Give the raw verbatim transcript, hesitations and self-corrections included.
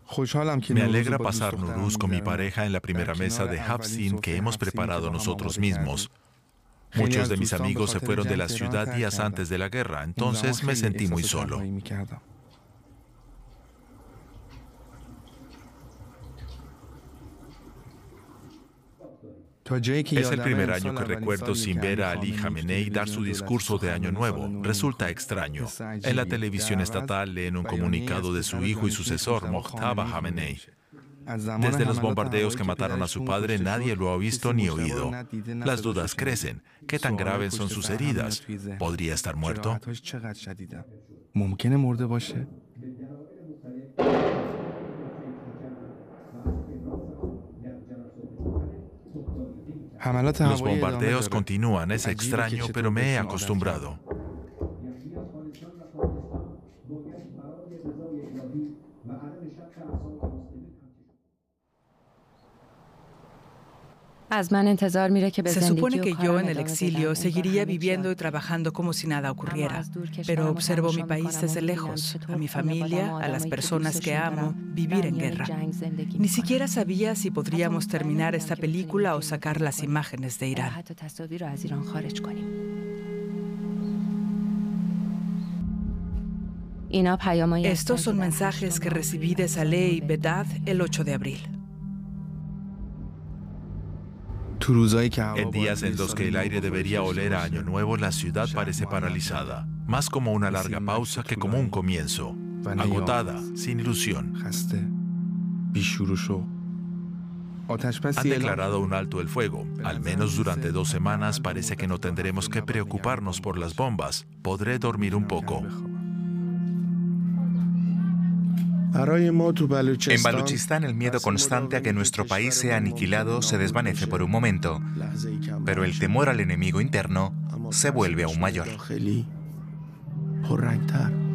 Me alegra pasar Nuruz con mi pareja en la primera mesa de Hafsin que hemos preparado nosotros mismos. Muchos de mis amigos se fueron de la ciudad días antes de la guerra, entonces me sentí muy solo. Es el primer año que recuerdo sin ver a Ali Khamenei dar su discurso de Año Nuevo. Resulta extraño. En la televisión estatal leen un comunicado de su hijo y sucesor, Mojtaba Khamenei. Desde los bombardeos que mataron a su padre, nadie lo ha visto ni oído. Las dudas crecen. ¿Qué tan graves son sus heridas? ¿Podría estar muerto? Los bombardeos continúan, es extraño, pero me he acostumbrado. Se supone que yo en el exilio seguiría viviendo y trabajando como si nada ocurriera, pero observo mi país desde lejos, a mi familia, a las personas que amo, vivir en guerra. Ni siquiera sabía si podríamos terminar esta película o sacar las imágenes de Irán. Estos son mensajes que recibí de Saleh y Bedad el ocho de abril. En días en los que el aire debería oler a Año Nuevo, la ciudad parece paralizada, más como una larga pausa que como un comienzo, agotada, sin ilusión. Han declarado un alto el fuego. Al menos durante dos semanas parece que no tendremos que preocuparnos por las bombas. Podré dormir un poco. En Baluchistán, el miedo constante a que nuestro país sea aniquilado se desvanece por un momento, pero el temor al enemigo interno se vuelve aún mayor.